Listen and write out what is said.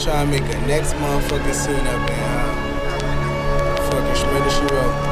try and make a next motherfucking scene up in fucking Shredder She Wrote.